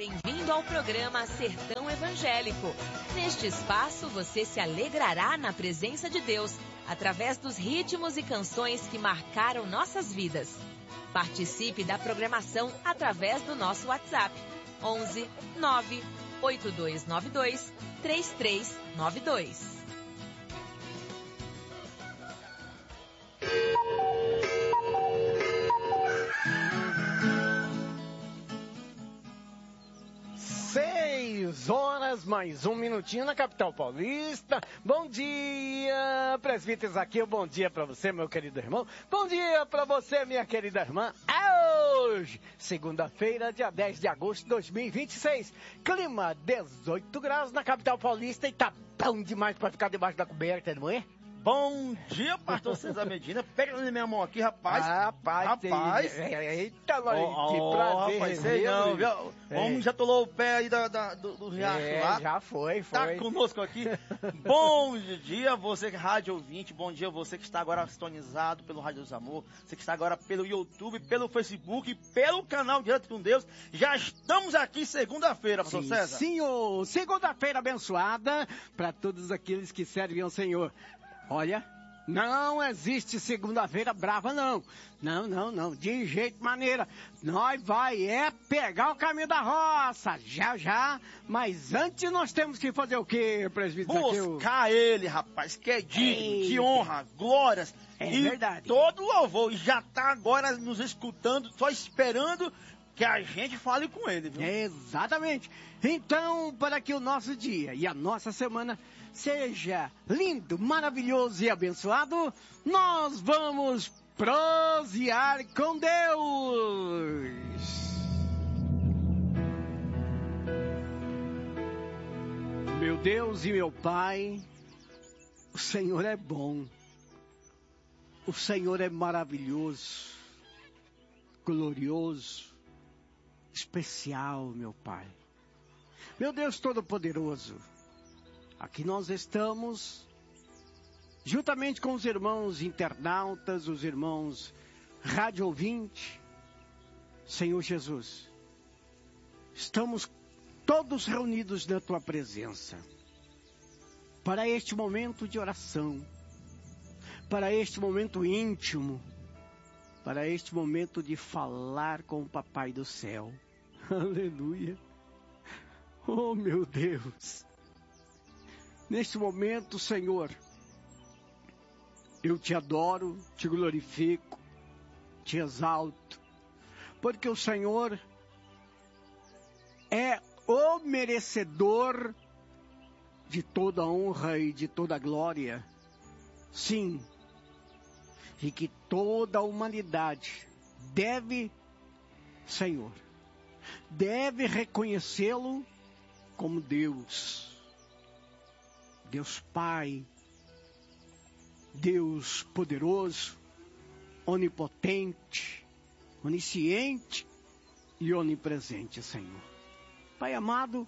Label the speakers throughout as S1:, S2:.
S1: Bem-vindo ao programa Sertão Evangélico. Neste espaço você se alegrará na presença de Deus, através dos ritmos e canções que marcaram nossas vidas. Participe da programação através do nosso WhatsApp, 11 9 8292 3392.
S2: Horas, mais um minutinho na capital paulista. Bom dia, presbítero Zaqueu, bom dia pra você, meu querido irmão. Bom dia pra você, minha querida irmã. É hoje, segunda-feira, dia 10 de agosto de 2026. Clima 18 graus na capital paulista e tá bom demais pra ficar debaixo da coberta, não é?
S3: Bom dia, pastor César Medina. Pega na minha mão aqui, rapaz.
S2: Rapaz. Eita, que prazer.
S3: Rapaz, sei não, viu? O homem já tolou o pé aí do riacho lá.
S2: Já foi.
S3: Tá conosco aqui. Bom dia, você que é rádio ouvinte. Bom dia, você que está agora sintonizado pelo Rádio dos Amor. Você que está agora pelo YouTube, pelo Facebook, pelo canal Direto com Deus. Já estamos aqui segunda-feira, pastor César.
S2: Senhor, segunda-feira abençoada para todos aqueles que servem ao Senhor. Olha, não existe segunda-feira brava, não. Não, de jeito maneira. Nós vai pegar o caminho da roça, já. Mas antes nós temos que fazer o quê, presbítero?
S3: Buscar ele, rapaz, que é digno, de honra, glórias.
S2: É verdade.
S3: Todo louvor, e já tá agora nos escutando, só esperando que a gente fale com ele, viu?
S2: Exatamente. Então, para que o nosso dia e a nossa semana seja lindo, maravilhoso e abençoado, nós vamos prosear com Deus. Meu Deus e meu Pai, o Senhor é bom, o Senhor é maravilhoso, glorioso, especial, meu Pai. Meu Deus Todo-Poderoso, aqui nós estamos, juntamente com os irmãos internautas, os irmãos rádio ouvinte, Senhor Jesus, estamos todos reunidos na Tua presença, para este momento de oração, para este momento íntimo, para este momento de falar com o Papai do Céu. Aleluia. Oh, meu Deus. Neste momento, Senhor, eu te adoro, te glorifico, te exalto, porque o Senhor é o merecedor de toda honra e de toda glória. Sim, e que toda a humanidade deve, Senhor, deve reconhecê-lo como Deus. Deus Pai, Deus poderoso, onipotente, onisciente e onipresente, Senhor. Pai amado,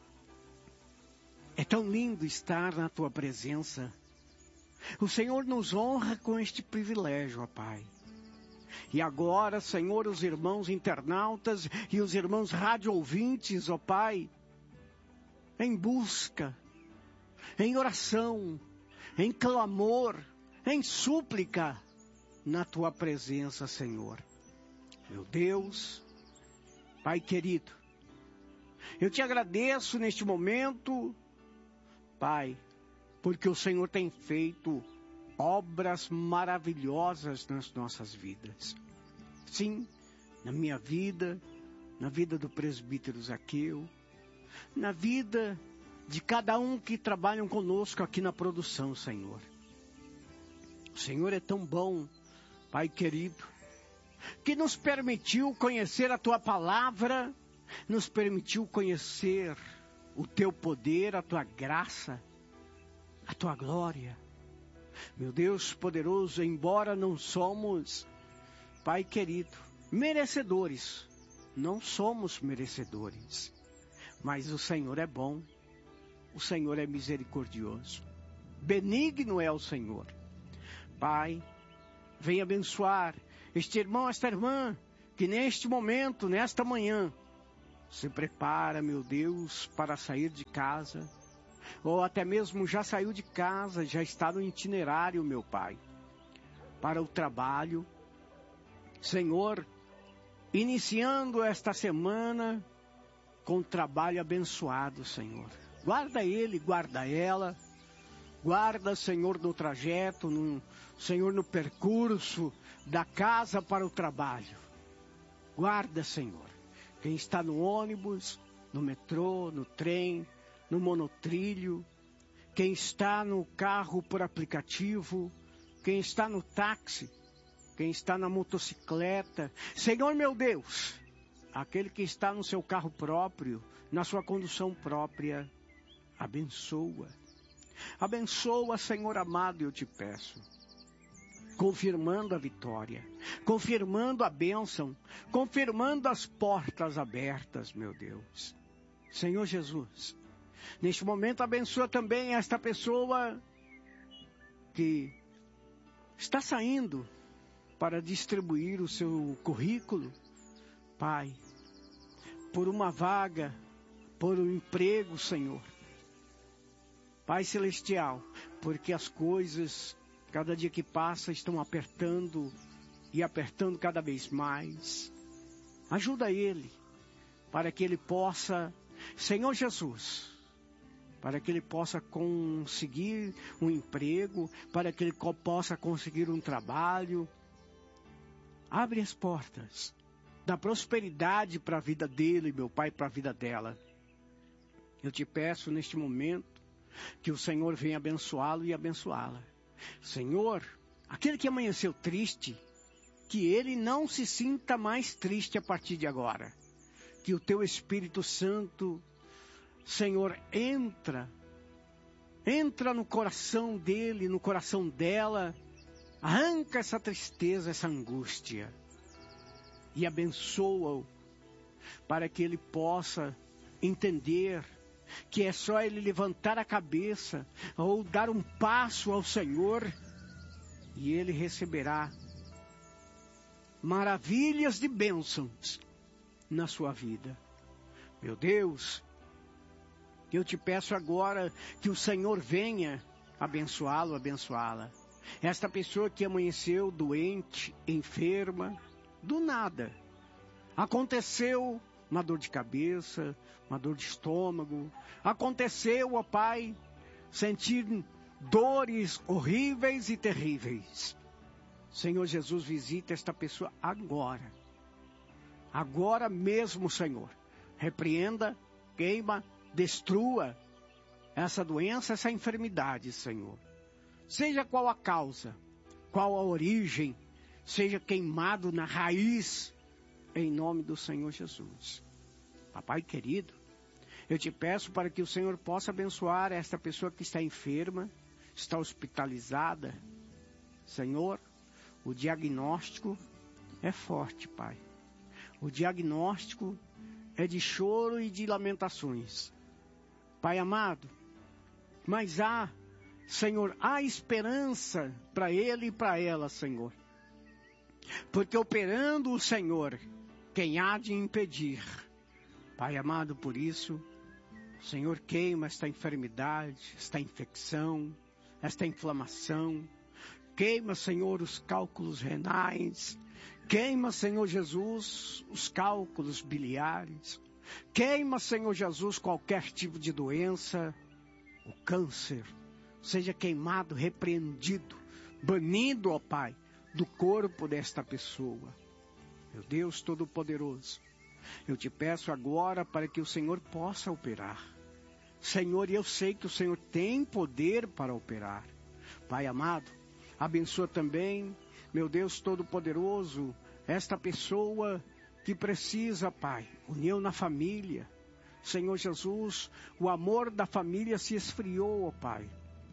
S2: é tão lindo estar na Tua presença. O Senhor nos honra com este privilégio, ó Pai. E agora, Senhor, os irmãos internautas e os irmãos rádio ouvintes, ó Pai, em busca, em oração, em clamor, em súplica, na Tua presença, Senhor. Meu Deus, Pai querido, eu te agradeço neste momento, Pai, porque o Senhor tem feito obras maravilhosas nas nossas vidas. Sim, na minha vida, na vida do presbítero Zaqueu, na vida de cada um que trabalham conosco aqui na produção, Senhor. O Senhor é tão bom, Pai querido, que nos permitiu conhecer a Tua palavra, nos permitiu conhecer o Teu poder, a Tua graça, a Tua glória. Meu Deus poderoso, embora não somos, Pai querido, merecedores, não somos merecedores, mas o Senhor é bom, o Senhor é misericordioso, benigno é o Senhor. Pai, venha abençoar este irmão, esta irmã, que neste momento, nesta manhã, se prepara, meu Deus, para sair de casa, ou até mesmo já saiu de casa, já está no itinerário, meu Pai, para o trabalho. Senhor, iniciando esta semana com trabalho abençoado, Senhor. Guarda ele, guarda ela, guarda, Senhor, no trajeto, Senhor, no percurso da casa para o trabalho. Guarda, Senhor, quem está no ônibus, no metrô, no trem, no monotrilho, quem está no carro por aplicativo, quem está no táxi, quem está na motocicleta. Senhor, meu Deus, aquele que está no seu carro próprio, na sua condução própria, abençoa. Abençoa, Senhor amado, eu te peço. Confirmando a vitória, confirmando a bênção, confirmando as portas abertas, meu Deus. Senhor Jesus, neste momento abençoa também esta pessoa que está saindo para distribuir o seu currículo, Pai, por uma vaga, por um emprego, Senhor. Pai Celestial, porque as coisas, cada dia que passa, estão apertando e apertando cada vez mais. Ajuda ele, para que ele possa, Senhor Jesus, para que ele possa conseguir um emprego, para que ele possa conseguir um trabalho. Abre as portas da prosperidade para a vida dele, meu Pai, para a vida dela. Eu te peço neste momento que o Senhor venha abençoá-lo e abençoá-la. Senhor, aquele que amanheceu triste, que ele não se sinta mais triste a partir de agora. Que o teu Espírito Santo, Senhor, entra no coração dele, no coração dela, arranca essa tristeza, essa angústia e abençoa-o para que ele possa entender que é só ele levantar a cabeça ou dar um passo ao Senhor e ele receberá maravilhas de bênçãos na sua vida. Meu Deus, eu te peço agora que o Senhor venha abençoá-lo, abençoá-la. Esta pessoa que amanheceu doente, enferma, do nada, aconteceu uma dor de cabeça, uma dor de estômago. Aconteceu, ó Pai, sentir dores horríveis e terríveis. Senhor Jesus, visita esta pessoa agora. Agora mesmo, Senhor. Repreenda, queima, destrua essa doença, essa enfermidade, Senhor. Seja qual a causa, qual a origem, seja queimado na raiz, em nome do Senhor Jesus. Papai querido, eu te peço para que o Senhor possa abençoar esta pessoa que está enferma, está hospitalizada. Senhor, o diagnóstico é forte, Pai. O diagnóstico é de choro e de lamentações. Pai amado, mas há, Senhor, há esperança para ele e para ela, Senhor. Porque operando o Senhor, quem há de impedir? Pai amado, por isso, o Senhor queima esta enfermidade, esta infecção, esta inflamação. Queima, Senhor, os cálculos renais. Queima, Senhor Jesus, os cálculos biliares. Queima, Senhor Jesus, qualquer tipo de doença. O câncer seja queimado, repreendido, banido, ó Pai, do corpo desta pessoa. Meu Deus Todo-Poderoso, eu te peço agora para que o Senhor possa operar. Senhor, eu sei que o Senhor tem poder para operar. Pai amado, abençoa também, meu Deus Todo-Poderoso, esta pessoa que precisa, Pai, união na família. Senhor Jesus, o amor da família se esfriou, ó Pai.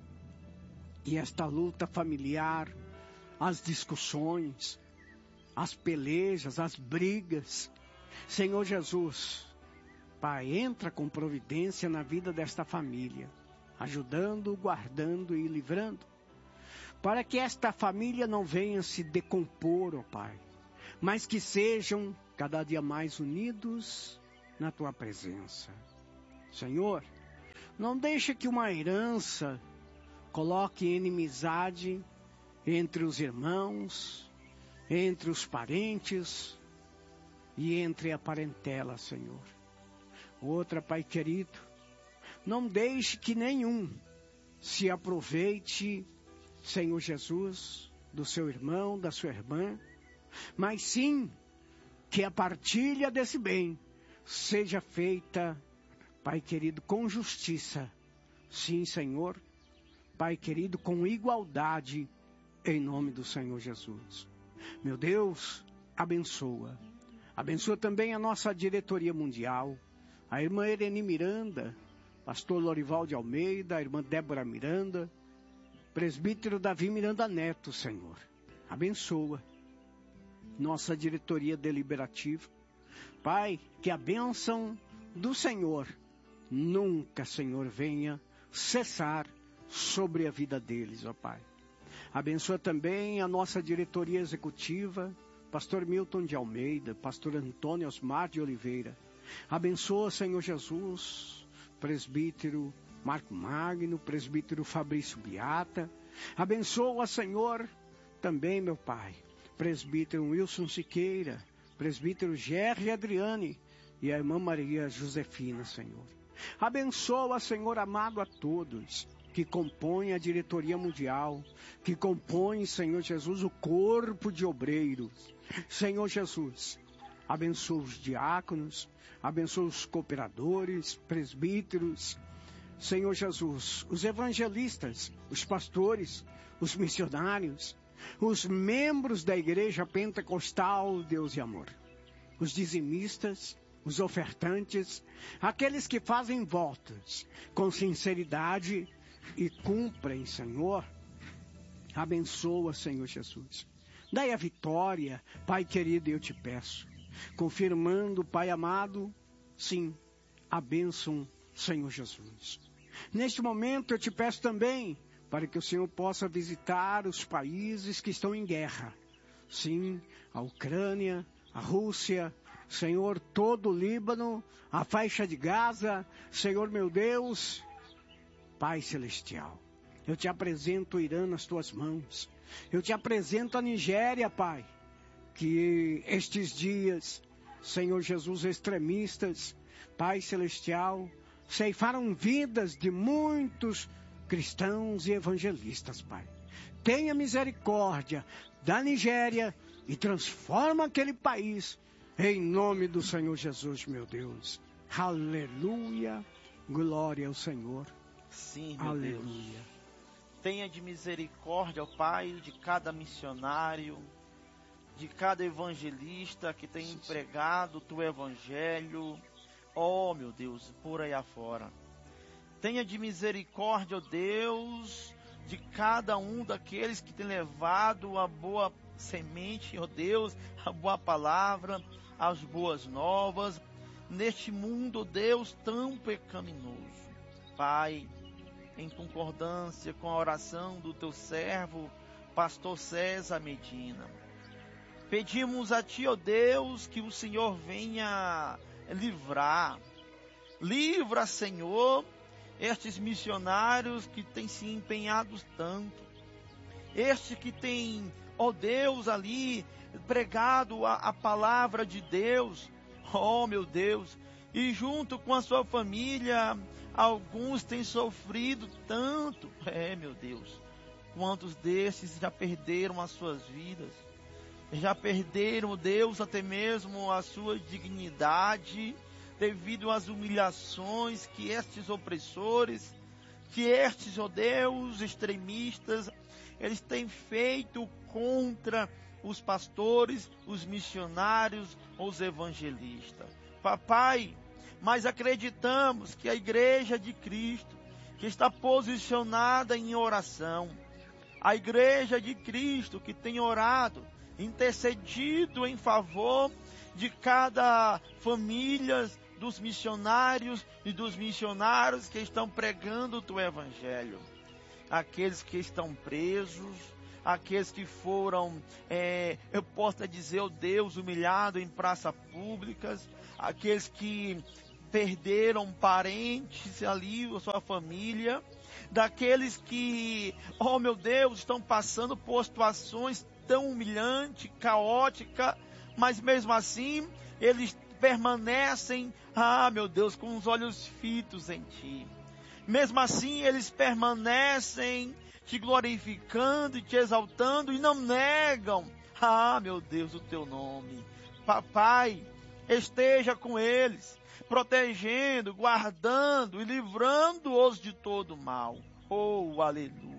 S2: E esta luta familiar, as discussões, as pelejas, as brigas. Senhor Jesus, Pai, entra com providência na vida desta família, ajudando, guardando e livrando, para que esta família não venha se decompor, ó Pai, mas que sejam cada dia mais unidos na tua presença. Senhor, não deixe que uma herança coloque inimizade entre os irmãos, entre os parentes e entre a parentela, Senhor. Outra, Pai querido, não deixe que nenhum se aproveite, Senhor Jesus, do seu irmão, da sua irmã, mas sim que a partilha desse bem seja feita, Pai querido, com justiça. Sim, Senhor, Pai querido, com igualdade, em nome do Senhor Jesus. Meu Deus, abençoa. Abençoa também a nossa diretoria mundial, a irmã Irene Miranda, pastor Lorival de Almeida, a irmã Débora Miranda, presbítero Davi Miranda Neto, Senhor. Abençoa nossa diretoria deliberativa. Pai, que a bênção do Senhor nunca, Senhor, venha cessar sobre a vida deles, ó Pai. Abençoa também a nossa diretoria executiva, pastor Milton de Almeida, pastor Antônio Osmar de Oliveira. Abençoa, Senhor Jesus, presbítero Marco Magno, presbítero Fabrício Beata. Abençoa, Senhor, também, meu Pai, presbítero Wilson Siqueira, presbítero Gerry Adriane e a irmã Maria Josefina, Senhor. Abençoa, Senhor amado, a todos que compõem a diretoria mundial, que compõem, Senhor Jesus, o corpo de obreiros. Senhor Jesus, abençoa os diáconos, abençoa os cooperadores, presbíteros, Senhor Jesus, os evangelistas, os pastores, os missionários, os membros da igreja pentecostal, Deus e amor, os dizimistas, os ofertantes, aqueles que fazem votos com sinceridade e cumprem, Senhor. Abençoa, Senhor Jesus. Dai a vitória, Pai querido, eu te peço. Confirmando, Pai amado, sim, a bênção, Senhor Jesus. Neste momento eu te peço também para que o Senhor possa visitar os países que estão em guerra. Sim, a Ucrânia, a Rússia, Senhor, todo o Líbano, a faixa de Gaza, Senhor meu Deus, Pai Celestial. Eu te apresento o Irã nas tuas mãos. Eu te apresento a Nigéria, Pai, que estes dias, Senhor Jesus, extremistas, Pai Celestial, ceifaram vidas de muitos cristãos e evangelistas, Pai. Tenha misericórdia da Nigéria e transforma aquele país em nome do Senhor Jesus, meu Deus. Aleluia, glória ao Senhor.
S3: Sim, meu
S2: Aleluia.
S3: Deus. Tenha de misericórdia, ó Pai, de cada missionário, de cada evangelista que tem empregado o teu evangelho. Oh, meu Deus, por aí afora. Tenha de misericórdia, ó Deus, de cada um daqueles que tem levado a boa semente, ó Deus, a boa palavra, as boas novas, neste mundo, ó Deus, tão pecaminoso. Pai, em concordância com a oração do teu servo, pastor César Medina, pedimos a ti, ó Deus, que o Senhor venha livra, Senhor, estes missionários que têm se empenhado tanto, estes que têm, ó Deus, ali pregado a palavra de Deus, ó meu Deus, e junto com a sua família, alguns têm sofrido tanto, meu Deus, quantos desses já perderam as suas vidas, já perderam, Deus, até mesmo a sua dignidade, devido às humilhações que estes opressores, que estes, ó Deus, extremistas, eles têm feito contra os pastores, os missionários, os evangelistas. Papai, mas acreditamos que a igreja de Cristo, que está posicionada em oração, a igreja de Cristo que tem orado, intercedido em favor de cada família dos missionários e dos missionários que estão pregando o teu evangelho, aqueles que estão presos, aqueles que foram, eu posso dizer, ó Deus, humilhados em praças públicas, aqueles que perderam parentes ali, a sua família, daqueles que, oh meu Deus, estão passando por situações tão humilhantes, caóticas, mas mesmo assim, eles permanecem, meu Deus, com os olhos fitos em Ti. Mesmo assim, eles permanecem te glorificando e te exaltando e não negam, meu Deus, o Teu nome. Papai, esteja com eles, protegendo, guardando e livrando-os de todo mal. Oh, aleluia.